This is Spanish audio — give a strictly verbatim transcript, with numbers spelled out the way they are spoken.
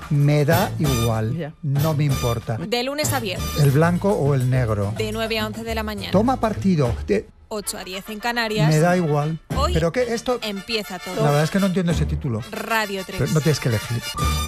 Me da igual, Ya. no me importa. De lunes a viernes, El blanco o el negro. de nueve a once de la mañana. Toma partido. De- ocho a diez en Canarias. Me da igual. Hoy ¿Pero qué? Esto... empieza La todo. verdad es que no entiendo ese título. Radio tres. Pero no tienes que elegir.